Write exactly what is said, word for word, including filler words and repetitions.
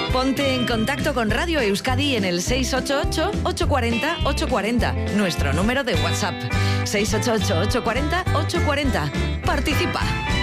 Ponte en contacto con Radio Euskadi en el seis ocho ocho, ocho cuatro cero, ocho cuatro cero, nuestro número de WhatsApp. seis ocho ocho, ocho cuatro cero, ocho cuatro cero. Participa.